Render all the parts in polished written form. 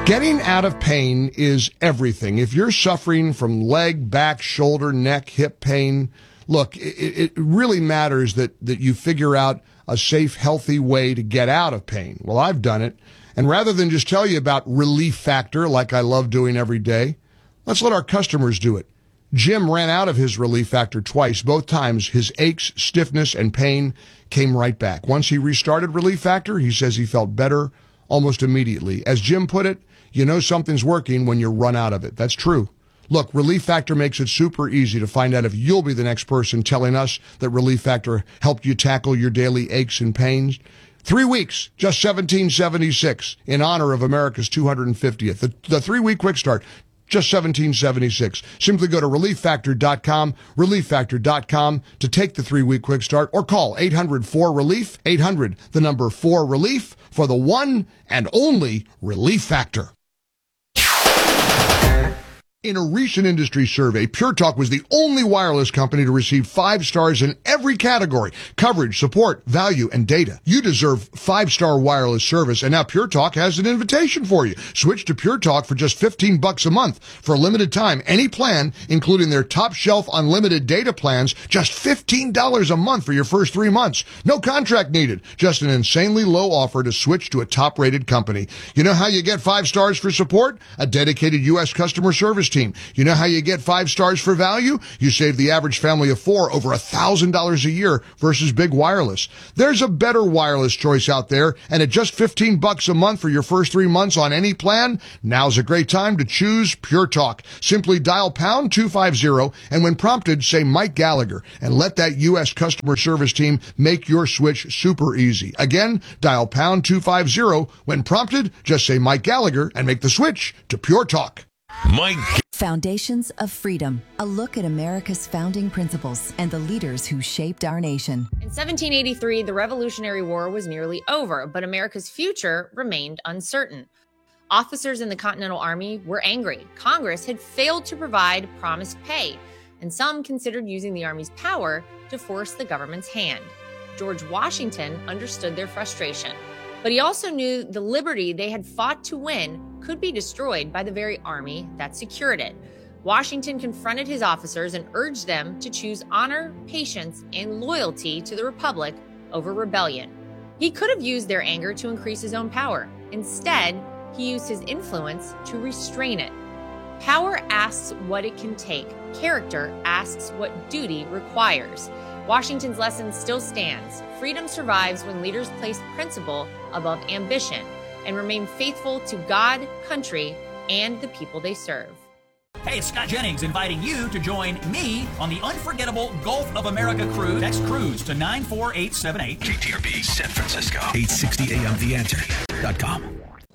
Getting out of pain is everything. If you're suffering from leg, back, shoulder, neck, hip pain, look, it really matters that you figure out a safe, healthy way to get out of pain. Well, I've done it. And rather than just tell you about Relief Factor like I love doing every day, let's let our customers do it. Jim ran out of his Relief Factor twice. Both times, his aches, stiffness, and pain came right back. Once he restarted Relief Factor, he says he felt better almost immediately. As Jim put it, you know something's working when you run out of it. That's true. Look, Relief Factor makes it super easy to find out if you'll be the next person telling us that Relief Factor helped you tackle your daily aches and pains. 3 weeks, just $17.76 in honor of America's 250th. The 3-week quick start, just $17.76. Simply go to relieffactor.com, relieffactor.com to take the 3-week quick start, or call 800-4RELIEF, 800, the number 4RELIEF, for the one and only Relief Factor. In a recent industry survey, Pure Talk was the only wireless company to receive 5 stars in every category: coverage, support, value, and data. You deserve 5-star wireless service, and now Pure Talk has an invitation for you. Switch to Pure Talk for just $15 a month. For a limited time, any plan, including their top shelf unlimited data plans, just $15 a month for your first 3 months. No contract needed. Just an insanely low offer to switch to a top-rated company. You know how you get 5 stars for support? A dedicated U.S. customer service team. You know how you get 5 stars for value? You save the average family of 4 over $1,000 a year versus big wireless. There's a better wireless choice out there, and at just $15 a month for your first 3 months on any plan, now's a great time to choose Pure Talk. Simply dial pound 250, and when prompted, say Mike Gallagher, and let that U.S. customer service team make your switch super easy. Again, dial pound 250. When prompted, just say Mike Gallagher and make the switch to Pure Talk. Mike. Foundations of Freedom, a look at America's founding principles and the leaders who shaped our nation. In 1783, the Revolutionary War was nearly over, but America's future remained uncertain. Officers in the Continental Army were angry. Congress had failed to provide promised pay, and some considered using the Army's power to force the government's hand. George Washington understood their frustration, but he also knew the liberty they had fought to win could be destroyed by the very army that secured it. Washington confronted his officers and urged them to choose honor, patience, and loyalty to the Republic over rebellion. He could have used their anger to increase his own power. Instead, he used his influence to restrain it. Power asks what it can take. Character asks what duty requires. Washington's lesson still stands. Freedom survives when leaders place principle above ambition and remain faithful to God, country, and the people they serve. Hey, it's Scott Jennings inviting you to join me on the unforgettable Gulf of America cruise. Text cruise to 94878. KTRB San Francisco. 860 AM TheAnswer.com.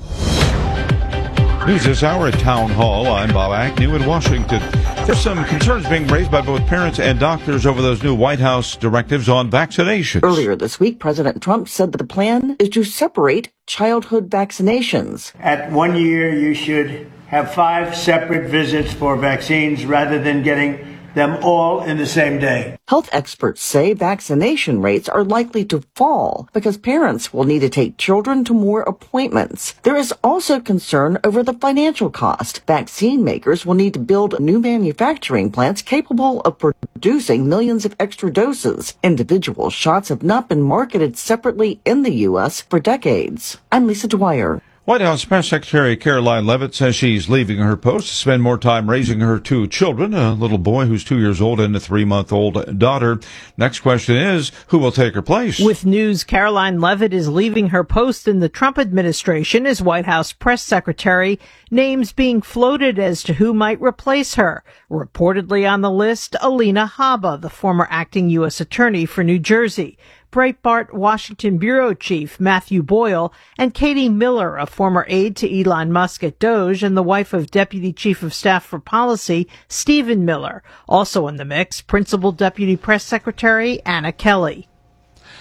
News this hour at Town Hall. I'm Bob Agnew in Washington. There's some concerns being raised by both parents and doctors over those new White House directives on vaccinations. Earlier this week, President Trump said that the plan is to separate childhood vaccinations. At 1 year, you should have 5 separate visits for vaccines rather than getting them all in the same day. Health experts say vaccination rates are likely to fall because parents will need to take children to more appointments. There is also concern over the financial cost. Vaccine makers will need to build new manufacturing plants capable of producing millions of extra doses. Individual shots have not been marketed separately in the U.S. for decades. I'm Lisa Dwyer. White House Press Secretary Caroline Leavitt says she's leaving her post to spend more time raising her 2 children, a little boy who's 2 years old and a 3-month-old daughter. Next question is, who will take her place? With news, Caroline Leavitt is leaving her post in the Trump administration as White House Press Secretary. Names being floated as to who might replace her. Reportedly on the list, Alina Habba, the former acting U.S. Attorney for New Jersey. Breitbart Washington Bureau Chief Matthew Boyle, and Katie Miller, a former aide to Elon Musk at Doge and the wife of Deputy Chief of Staff for Policy Stephen Miller. Also in the mix, Principal Deputy Press Secretary Anna Kelly.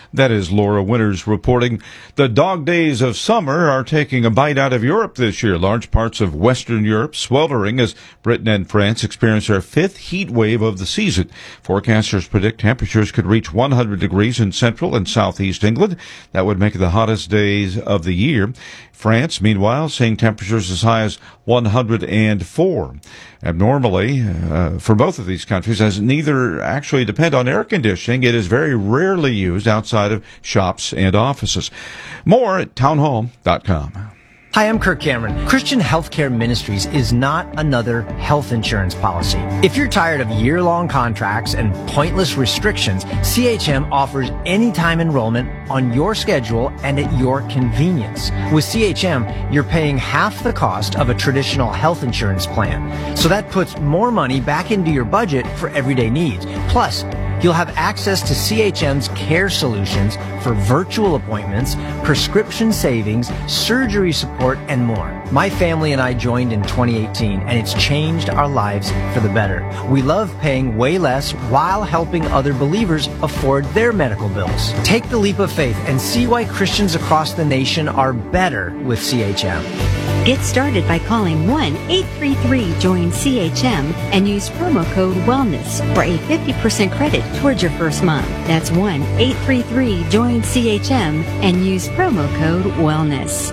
That is Laura Winters reporting. The dog days of summer are taking a bite out of Europe this year. Large parts of Western Europe sweltering as Britain and France experience their fifth heat wave of the season. Forecasters predict temperatures could reach 100 degrees in central and southeast England. That would make it the hottest days of the year. France, meanwhile, seeing temperatures as high as 104. Abnormally, for both of these countries, as neither actually depend on air conditioning, it is very rarely used outside of shops and offices. More at townhall.com. Hi, I'm Kirk Cameron. Christian Healthcare Ministries is not another health insurance policy. If you're tired of year-long contracts and pointless restrictions, CHM offers anytime enrollment on your schedule and at your convenience. With CHM, you're paying half the cost of a traditional health insurance plan. So that puts more money back into your budget for everyday needs. Plus, you'll have access to CHM's care solutions for virtual appointments, prescription savings, surgery support, and more. My family and I joined in 2018, and it's changed our lives for the better. We love paying way less while helping other believers afford their medical bills. Take the leap of faith and see why Christians across the nation are better with CHM. Get started by calling 1-833-JOIN-CHM and use promo code WELLNESS for a 50% credit towards your first month. That's 1-833-JOIN-CHM and use promo code WELLNESS.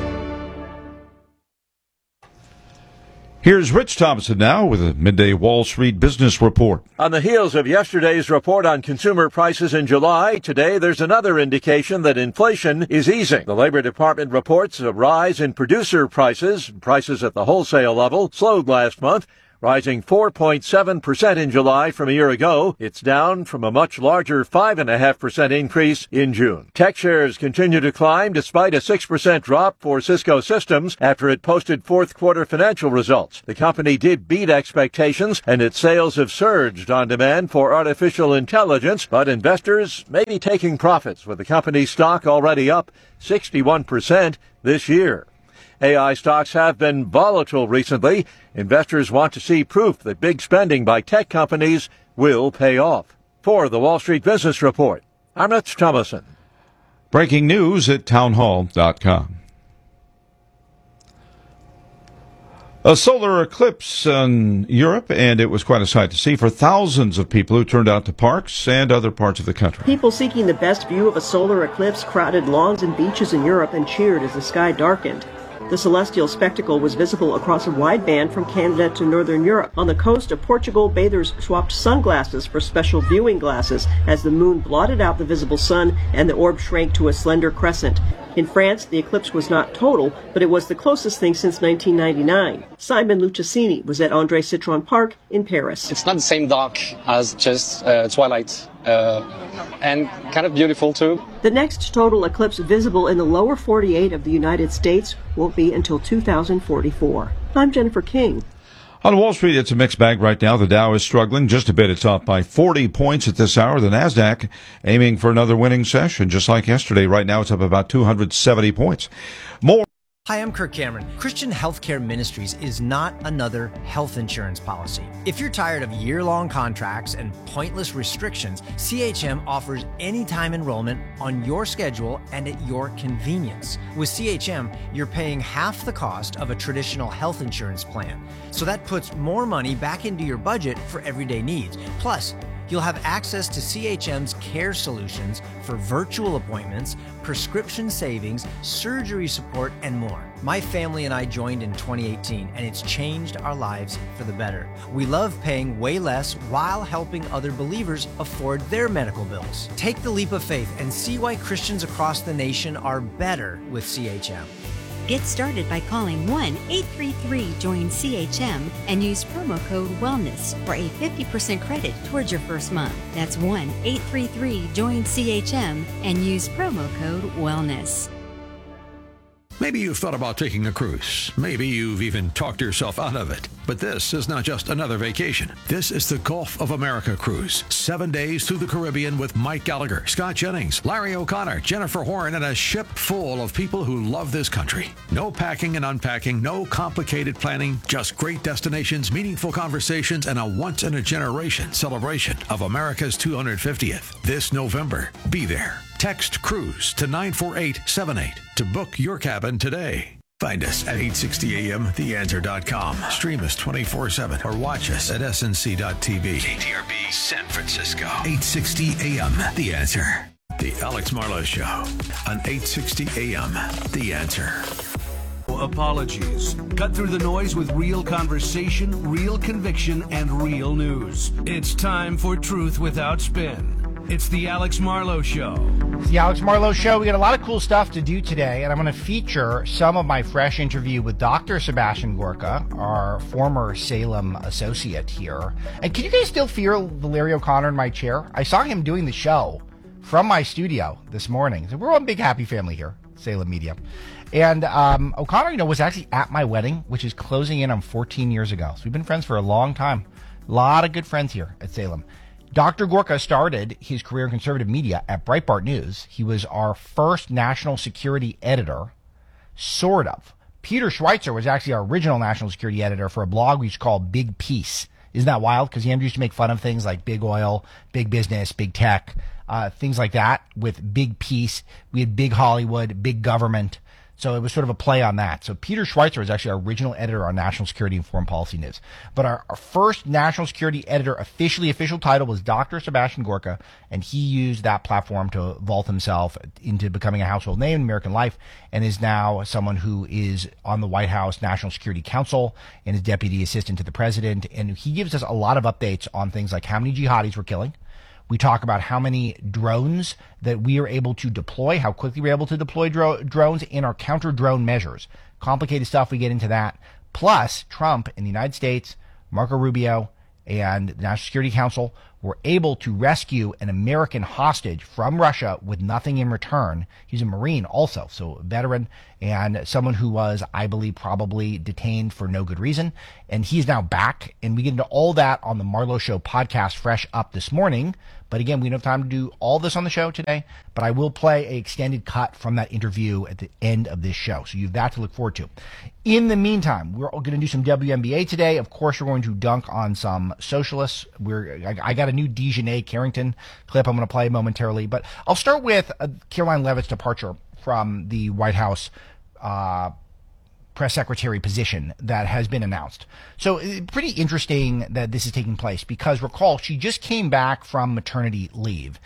Here's Rich Thompson now with a midday Wall Street business report. On the heels of yesterday's report on consumer prices in July, today there's another indication that inflation is easing. The Labor Department reports a rise in producer prices. Prices at the wholesale level slowed last month, rising 4.7% in July from a year ago. It's down from a much larger 5.5% increase in June. Tech shares continue to climb despite a 6% drop for Cisco Systems after it posted fourth quarter financial results. The company did beat expectations and its sales have surged on demand for artificial intelligence, but investors may be taking profits with the company's stock already up 61% this year. AI stocks have been volatile recently. Investors want to see proof that big spending by tech companies will pay off. For the Wall Street Business Report, I'm Rich Thomason. Breaking news at townhall.com. A solar eclipse in Europe, and it was quite a sight to see for thousands of people who turned out to parks and other parts of the country. People seeking the best view of a solar eclipse crowded lawns and beaches in Europe and cheered as the sky darkened. The celestial spectacle was visible across a wide band from Canada to northern Europe. On the coast of Portugal, bathers swapped sunglasses for special viewing glasses as the moon blotted out the visible sun and the orb shrank to a slender crescent. In France, the eclipse was not total, but it was the closest thing since 1999. Simon Luchesini was at André Citron Park in Paris. It's not the same dark as just twilight. And kind of beautiful too. The next total eclipse visible in the lower 48 of the United States won't be until 2044. I'm Jennifer King. On Wall Street, it's a mixed bag right now. The Dow is struggling just a bit. It's off by 40 points at this hour. The Nasdaq aiming for another winning session, just like yesterday. Right now, it's up about 270 points. More. Hi, I'm Kirk Cameron. Christian Healthcare Ministries is not another health insurance policy. If you're tired of year-long contracts and pointless restrictions, CHM offers anytime enrollment on your schedule and at your convenience. With CHM, you're paying half the cost of a traditional health insurance plan. So that puts more money back into your budget for everyday needs. Plus, you'll have access to CHM's care solutions for virtual appointments, prescription savings, surgery support, and more. My family and I joined in 2018, and it's changed our lives for the better. We love paying way less while helping other believers afford their medical bills. Take the leap of faith and see why Christians across the nation are better with CHM. Get started by calling 1-833-JOIN-CHM and use promo code WELLNESS for a 50% credit towards your first month. That's 1-833-JOIN-CHM and use promo code WELLNESS. Maybe you've thought about taking a cruise. Maybe you've even talked yourself out of it. But this is not just another vacation. This is the Gulf of America cruise. 7 days through the Caribbean with Mike Gallagher, Scott Jennings, Larry O'Connor, Jennifer Horn, and a ship full of people who love this country. No packing and unpacking, no complicated planning, just great destinations, meaningful conversations, and a once-in-a-generation celebration of America's 250th. This November, be there. Text Cruise to 94878 to book your cabin today. Find us at 860amtheanswer.com. Stream us 24/7 or watch us at snc.tv. KTRB San Francisco. 860 AM The Answer. The Alex Marlowe Show on 860 AM The Answer. Apologies. Cut through the noise with real conversation, real conviction, and real news. It's time for Truth Without Spin. It's the Alex Marlowe Show. It's the Alex Marlowe Show. We got a lot of cool stuff to do today, and I'm going to feature some of my fresh interview with Dr. Sebastian Gorka, our former Salem associate here. And can you guys still feel Larry O'Connor in my chair? I saw him doing the show from my studio this morning. So we're one big happy family here, Salem Media. And O'Connor, was actually at my wedding, which is closing in on 14 years ago. So we've been friends for a long time. A lot of good friends here at Salem. Dr. Gorka started his career in conservative media at Breitbart News. He was our first national security editor, sort of. Peter Schweitzer was actually our original national security editor for a blog we used to call Big Peace. Isn't that wild? Because he used to make fun of things like big oil, big business, big tech, things like that with Big Peace. We had Big Hollywood, big government. So it was sort of a play on that. So Peter Schweitzer is actually our original editor on national security and foreign policy news. But our first national security editor, official title was Dr. Sebastian Gorka, and he used that platform to vault himself into becoming a household name in American life, and is now someone who is on the White House National Security Council and is deputy assistant to the president. And he gives us a lot of updates on things like how many jihadis we're killing. We talk about how many drones that we are able to deploy, how quickly we're able to deploy drones, in our counter-drone measures. Complicated stuff, we get into that. Plus, Trump in the United States, Marco Rubio, and the National Security Council were able to rescue an American hostage from Russia with nothing in return. He's a Marine also, so a veteran, and someone who was, I believe, probably detained for no good reason. And he's now back, and we get into all that on the Marlowe Show podcast, fresh up this morning. But again, we don't have time to do all this on the show today, but I will play an extended cut from that interview at the end of this show. So you have that to look forward to. In the meantime, we're going to do some WNBA today. Of course, we're going to dunk on some socialists. I got a new Dejanay Carrington clip I'm going to play momentarily, but I'll start with Karoline Leavitt's departure from the White House press secretary position that has been announced. So pretty interesting that this is taking place because, recall, she just came back from maternity leave.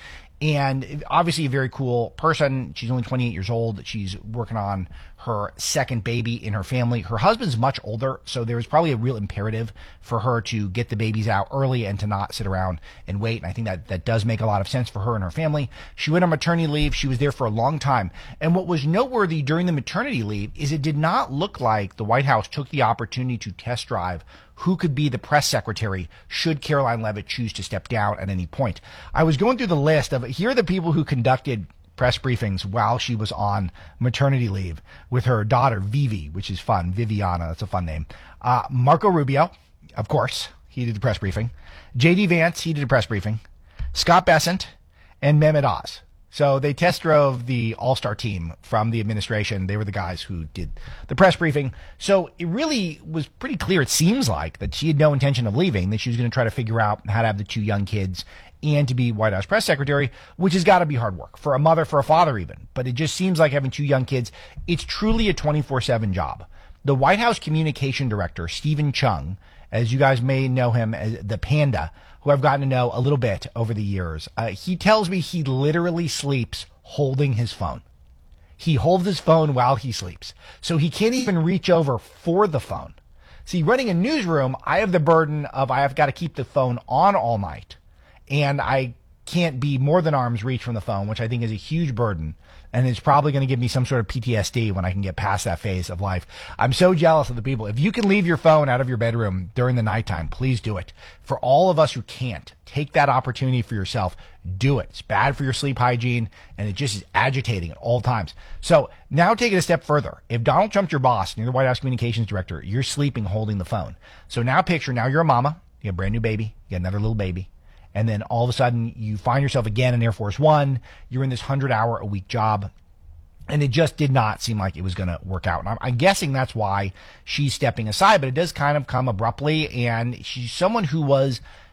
And obviously a very cool person. She's only 28 years old. She's working on her second baby in her family. Her husband's much older, so there was probably a real imperative for her to get the babies out early and to not sit around and wait. And I think that does make a lot of sense for her and her family. She went on maternity leave. She was there for a long time. And what was noteworthy during the maternity leave is it did not look like the White House took the opportunity to test drive who could be the press secretary should Karoline Leavitt choose to step down at any point. I was going through the list of, here are the people who conducted press briefings while she was on maternity leave with her daughter, Vivi, which is fun. Viviana, that's a fun name. Marco Rubio, of course, he did the press briefing. J.D. Vance, he did a press briefing. Scott Bessent, and Mehmet Oz. So they test drove the all-star team from the administration. They were the guys who did the press briefing. So it really was pretty clear, it seems like, that she had no intention of leaving, that she was going to try to figure out how to have the two young kids and to be White House press secretary, which has got to be hard work for a mother, for a father even. But it just seems like having two young kids, it's truly a 24/7 job. The White House communication director, Stephen Chung, as you guys may know him as the Panda, who I've gotten to know a little bit over the years, he tells me he literally sleeps holding his phone. He holds his phone while he sleeps. So he can't even reach over for the phone. See, running a newsroom, I have the burden of I've got to keep the phone on all night. And I can't be more than arm's reach from the phone, which I think is a huge burden. And it's probably going to give me some sort of PTSD when I can get past that phase of life. I'm so jealous of the people. If you can leave your phone out of your bedroom during the nighttime, please do it. For all of us who can't, take that opportunity for yourself. Do it. It's bad for your sleep hygiene, and it just is agitating at all times. So now take it a step further. If Donald Trump's your boss and you're the White House communications director, you're sleeping holding the phone. So now picture, now you're a mama, you have a brand new baby, you got another little baby. And then all of a sudden you find yourself again in Air Force One. You're in this 100-hour-a-week job. And it just did not seem like it was going to work out. And I'm guessing that's why she's stepping aside. But it does kind of come abruptly. And she's someone who was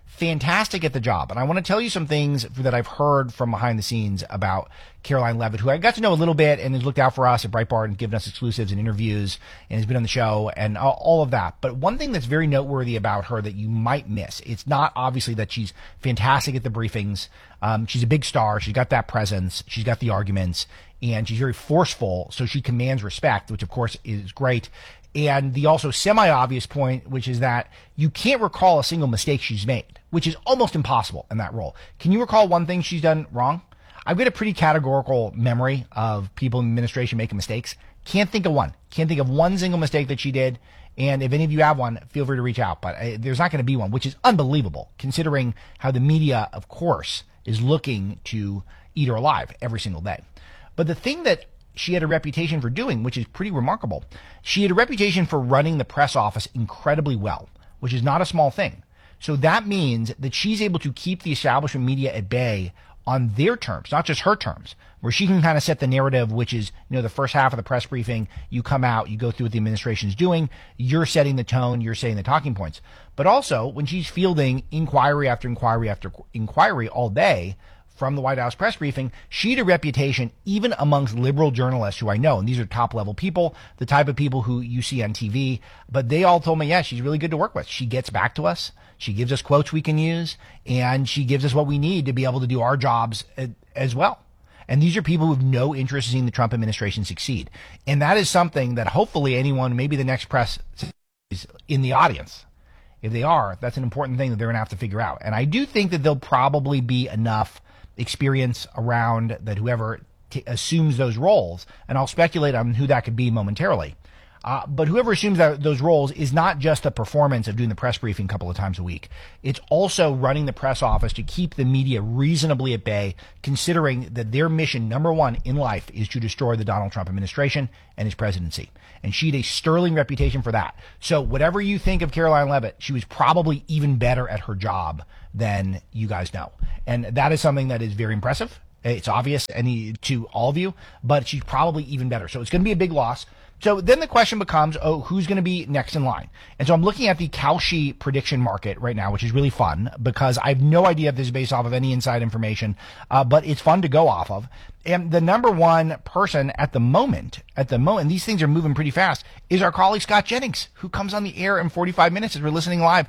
fantastic at the job. And I want to tell you some things that I've heard from behind the scenes about Karoline Leavitt, who I got to know a little bit and has looked out for us at Breitbart and given us exclusives and interviews and has been on the show and all of that. But one thing that's very noteworthy about her that you might miss, it's not obviously that she's fantastic at the briefings. She's a big star. She's got that presence. She's got the arguments, and she's very forceful. So she commands respect, which of course is great. And the also semi-obvious point, which is that you can't recall a single mistake she's made, which is almost impossible in that role. Can you recall one thing she's done wrong? I've got a pretty categorical memory of people in the administration making mistakes. Can't think of one. Can't think of one single mistake that she did. And if any of you have one, feel free to reach out. But there's not going to be one, which is unbelievable, considering how the media, of course, is looking to eat her alive every single day. But the thing that she had a reputation for doing, which is pretty remarkable, she had a reputation for running the press office incredibly well, which is not a small thing. So that means that she's able to keep the establishment media at bay on their terms, not just her terms, where she can kind of set the narrative, which is, the first half of the press briefing, you come out, you go through what the administration's doing, you're setting the tone, you're saying the talking points. But also, when she's fielding inquiry after inquiry after inquiry all day from the White House press briefing, she had a reputation even amongst liberal journalists who I know, and these are top-level people, the type of people who you see on TV, but they all told me, yeah, she's really good to work with. She gets back to us. She gives us quotes we can use, and she gives us what we need to be able to do our jobs as well. And these are people who have no interest in seeing the Trump administration succeed. And that is something that hopefully anyone, maybe the next press is in the audience. If they are, that's an important thing that they're going to have to figure out. And I do think that there'll probably be enough experience around that whoever assumes those roles, and I'll speculate on who that could be momentarily. But whoever assumes those roles is not just a performance of doing the press briefing a couple of times a week. It's also running the press office to keep the media reasonably at bay, considering that their mission, number one in life, is to destroy the Donald Trump administration and his presidency. And she had a sterling reputation for that. So whatever you think of Karoline Leavitt, she was probably even better at her job than you guys know. And that is something that is very impressive. It's obvious to all of you, but she's probably even better. So it's going to be a big loss. So then the question becomes, who's going to be next in line? And so I'm looking at the Kalshi prediction market right now, which is really fun because I have no idea if this is based off of any inside information, but it's fun to go off of. And the number one person at the moment, these things are moving pretty fast, is our colleague Scott Jennings, who comes on the air in 45 minutes as we're listening live,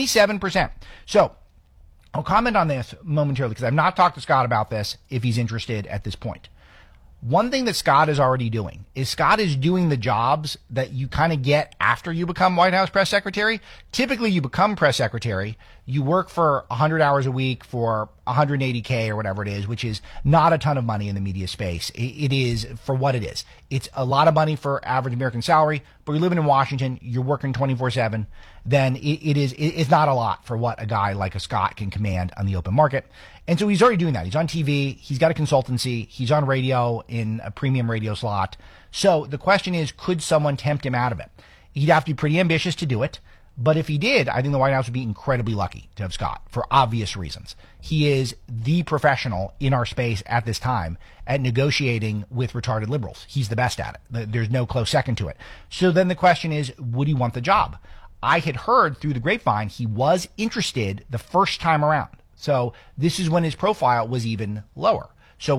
27%. So I'll comment on this momentarily because I've not talked to Scott about this if he's interested at this point. One thing that Scott is already doing is Scott is doing the jobs that you kind of get after you become White House press secretary. Typically, you become press secretary, you work for 100 hours a week for $180K or whatever it is, which is not a ton of money in the media space. It is for what it is. It's a lot of money for average American salary, but you're living in Washington, you're working 24/7, then it's not a lot for what a guy like a Scott can command on the open market. And so he's already doing that. He's on TV. He's got a consultancy. He's on radio in a premium radio slot. So the question is, could someone tempt him out of it? He'd have to be pretty ambitious to do it. But if he did, I think the White House would be incredibly lucky to have Scott for obvious reasons. He is the professional in our space at this time at negotiating with retarded liberals. He's the best at it. There's no close second to it. So then the question is, would he want the job? I had heard through the grapevine he was interested the first time around. So this is when his profile was even lower.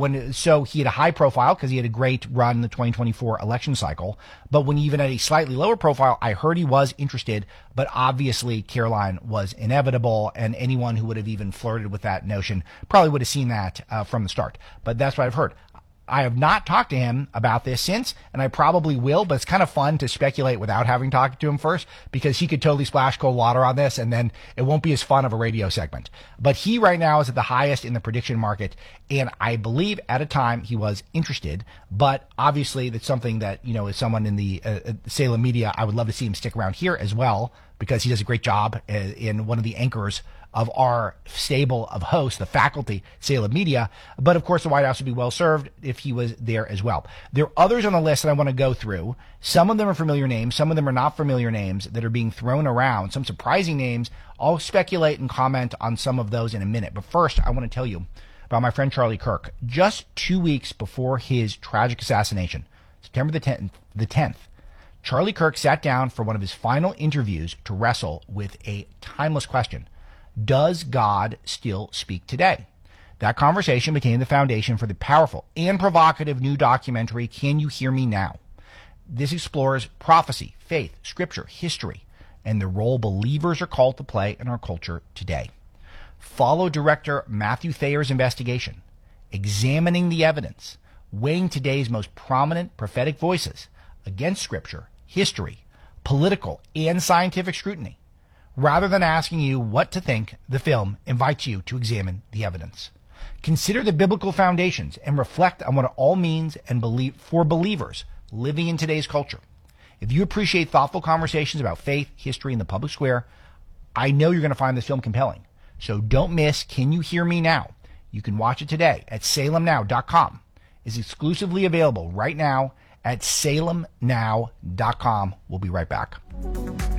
So he had a high profile because he had a great run in the 2024 election cycle. But when he even had a slightly lower profile, I heard he was interested. But obviously, Karoline was inevitable. And anyone who would have even flirted with that notion probably would have seen that from the start. But that's what I've heard. I have not talked to him about this since, and I probably will, but it's kind of fun to speculate without having talked to him first, because he could totally splash cold water on this, and then it won't be as fun of a radio segment. But he right now is at the highest in the prediction market, and I believe at a time he was interested, but obviously that's something that, as someone in the Salem media, I would love to see him stick around here as well, because he does a great job in one of the anchors of our stable of hosts, the faculty, Salem Media. But of course, the White House would be well served if he was there as well. There are others on the list that I want to go through. Some of them are familiar names. Some of them are not familiar names that are being thrown around. Some surprising names. I'll speculate and comment on some of those in a minute. But first, I want to tell you about my friend Charlie Kirk. Just 2 weeks before his tragic assassination, September the 10th, Charlie Kirk sat down for one of his final interviews to wrestle with a timeless question. Does God still speak today? That conversation became the foundation for the powerful and provocative new documentary, Can You Hear Me Now? This explores prophecy, faith, scripture, history, and the role believers are called to play in our culture today. Follow director Matthew Thayer's investigation, examining the evidence, weighing today's most prominent prophetic voices against scripture, history, political, and scientific scrutiny. Rather than asking you what to think, the film invites you to examine the evidence. Consider the biblical foundations and reflect on what it all means and believe for believers living in today's culture. If you appreciate thoughtful conversations about faith, history, and the public square, I know you're going to find this film compelling. So don't miss Can You Hear Me Now? You can watch it today at salemnow.com. It's exclusively available right now at salemnow.com. We'll be right back.